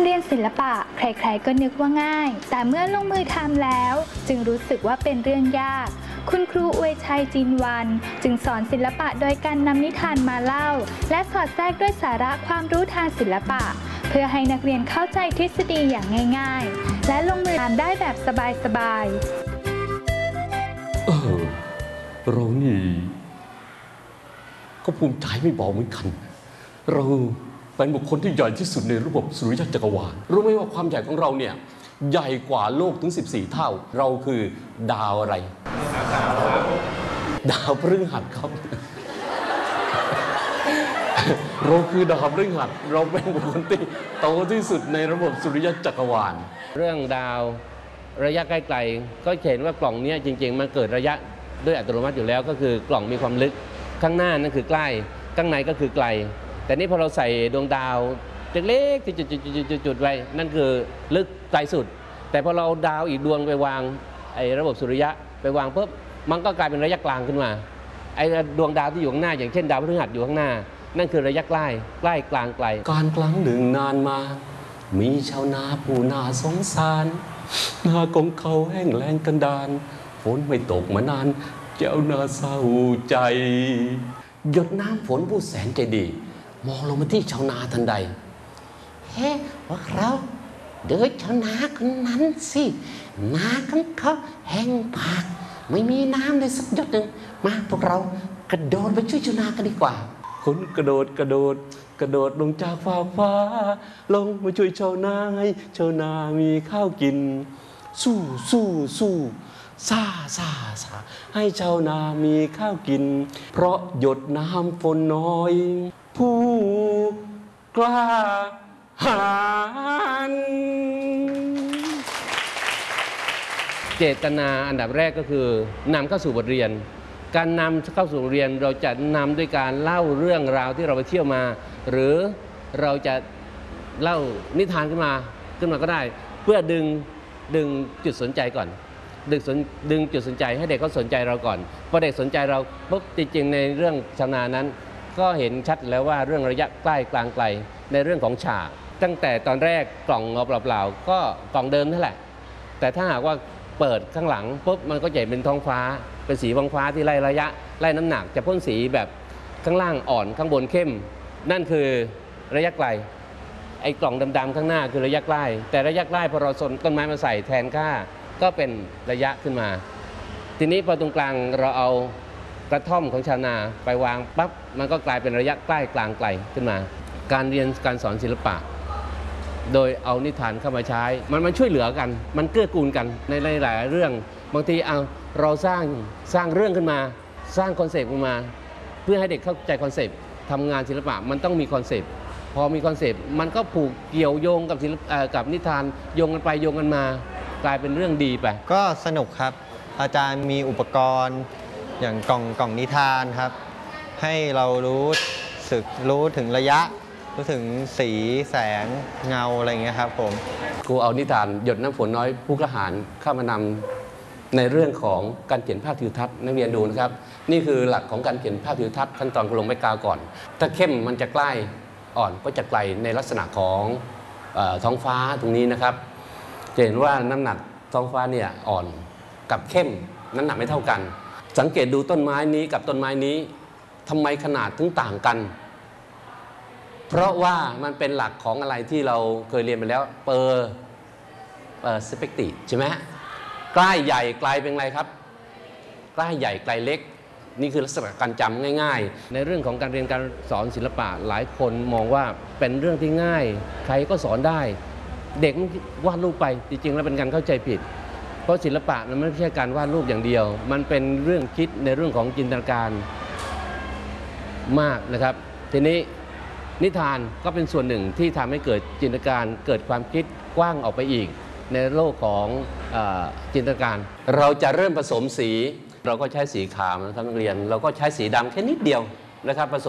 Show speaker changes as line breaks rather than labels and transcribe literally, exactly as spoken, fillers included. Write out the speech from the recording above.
เรียนศิลปะใครๆก็นึกว่าง่ายแต่เมื่อลงมือทำแล้วจึงรู้สึกว่าเป็นเรื่องยากคุณครูอวยชัยจินวันจึงสอนศิลปะโดยการนำนิทานมาเล่าและสอดแทรกด้วยสาระความรู้ทางศิลปะเพื่อให้นักเรียนเข้าใจทฤษฎีอย่างง่ายๆและลงมือทำได้แบบสบายๆ
เออเรานี่ก็ภูมิใจไม่เบาเหมือนกันเราเป็นบุคคลที่ใหญ่ที่สุดในระบบสุริยะจักรวาลรู้ไหมว่าความใหญ่ของเราเนี่ยใหญ่กว่าโลกถึงสิบสี่เท่าเราคือดาวอะไรดาวพฤหัสครับเราคือดาวพฤหัสเราเป็นบุคคลที่โตที่สุดในระบบสุริยะจักรวาล
เรื่องดาวระยะใกล้ๆก็เห็นว่ากล่องนี้จริงๆมันเกิดระยะด้วยอัตโนมัติอยู่แล้วก็คือกล่องมีความลึกข้างหน้านั่นคือใกล้ข้างในก็คือไกลแต่นี่พอเราใส่ดวงดาวเล็กๆจุดๆๆๆไว้นั่นคือลึกไกลสุดแต่พอเราดาวอีกดวงไปวางไอ้ระบบสุริยะไปวางปุ๊บมันก็กลายเป็นระยะกลางขึ้นมาไอ้ดวงดาวที่อยู่ข้างหน้าอย่างเช่นดาวพฤหัสอยู่ข้างหน้านั่นคือระยะใกล้ใกล้กลางไกล
การครั้งหนึ่งนานมามีชาวนาผู้น่าสงสารนาของเขาแห้งแล้งกันดานฝนไม่ตกมานานเจ้านาเศร้าใจหยดน้ำฝนผู้แสนใจดีมองลงมาที่ชาวนาทันใด
เฮ้พวกเราเดินชาวนาคนนั้นสินาของเขาแห้งผากไม่มีน้ำเลยสักหยดหนึ่งมาพวกเรากระโดดไปช่วยชาวนากันดีกว่า
คนกระโดดกระโดดกระโดดลงจากฟากฟ้าลงมาช่วยชาวนาให้ชาวนามีข้าวกินสู้สู้สู้ซาซาซาให้ชาวนามีข้าวกินเพราะหยดน้ำฝนน้อยผู้กล้าหาญ
เจตนาอันดับแรกก็คือนำเข้าสู่บทเรียนการนำเข้าสู่บทเรียนเราจะนำด้วยการเล่าเรื่องราวที่เราไปเที่ยวมาหรือเราจะเล่านิทานขึ้นมาขึ้นมาก็ได้เพื่อดึงดึงจุดสนใจก่อนดึงดึงจุดสนใจให้เด็กเขาสนใจเราก่อนพอเด็กสนใจเราปุ๊บจริงๆในเรื่องชาวนานั้นก็เห็นชัดแล้วว่าเรื่องระยะใกล้กลางไกลในเรื่องของฉากตั้งแต่ตอนแรกกล่องเปล่าๆก็กล่องเดิมนั่นแหละแต่ถ้าหากว่าเปิดข้างหลังปุ๊บมันก็จะเป็นท้องฟ้าเป็นสีฟ้าฟ้าที่ไล่ระยะไล่น้ำหนักจะพ่นสีแบบข้างล่างอ่อนข้างบนเข้มนั่นคือระยะไกลไอ้กล่องดำๆข้างหน้าคือระยะใกล้แต่ระยะใกล้พอเราสนต้นไม้มาใส่แทนค่าก็เป็นระยะขึ้นมาทีนี้พอตรงกลางเราเอากระท่อมของชาวนาไปวางปั๊บมันก็กลายเป็นระยะใกล้กลางไกลขึ้นมาการเรียนการสอนศิลปะโดยเอานิทานเข้ามาใช้มันมันช่วยเหลือกันมันเกื้อกูลกันในหลายๆเรื่องบางทีเอาเราสร้างสร้างเรื่องขึ้นมาสร้างคอนเซปต์ขึ้นมาเพื่อให้เด็กเข้าใจคอนเซปต์ทำงานศิลปะมันต้องมีคอนเซปต์พอมีคอนเซปต์มันก็ผูกเกี่ยวโยงกับศิลปะกับนิทานโยงกันไปโยงกันมากลายเป็นเรื่องดีไป
ก็สนุกครับอาจารย์มีอุปกรณ์อย่างกล่องกล่องนิทานครับให้เรารู้สึกรู้ถึงระยะรู้ถึงสีแสงเงาอะไรอย่างเงี้ยครับผม
ครูเอานิทานหยดน้ำฝนน้อยผู้กล้าหาญเข้ามานำในเรื่องของการเขียนภาพทิวทัศน์นักเรียนดูนะครับนี่คือหลักของการเขียนภาพทิวทัศน์ขั้นตอนลงไม้กาวก่อนถ้าเข้มมันจะใกล้อ่อนก็จะไกลในลักษณะของท้องฟ้าตรงนี้นะครับจะเห็นว่าน้ำหนักท้องฟ้าเนี่ยอ่อนกับเข้มน้ำหนักไม่เท่ากันสังเกตดูต้นไม้นี้กับต้นไม้นี้ทำไมขนาดถึงต่างกันเพราะว่ามันเป็นหลักของอะไรที่เราเคยเรียนไปแล้วเปอร์เปอร์สเปกติใช่ไหมใกล้ใหญ่ไกลเป็นไรครับใกล้ใหญ่ไกลเล็กนี่คือลักษณะการจำง่ายๆในเรื่องของการเรียนการสอนศิลปะหลายคนมองว่าเป็นเรื่องที่ง่ายใครก็สอนได้เด็กวาดรูปไปจริงๆแล้วเป็นการเข้าใจผิดเพราะศิลปะมันไม่ใช่การวาดรูปอย่างเดียวมันเป็นเรื่องคิดในเรื่องของจินตนาการมากนะครับทีนี้นิทานก็เป็นส่วนหนึ่งที่ทำให้เกิดจินตนาการเกิดความคิดกว้างออกไปอีกในโลกของเอ่อจินตนาการเราจะเริ่มผสมสีเราก็ใช้สีขาวนะครับนักเรียนเราก็ใช้สีดำแค่นิดเดียวนะครับผส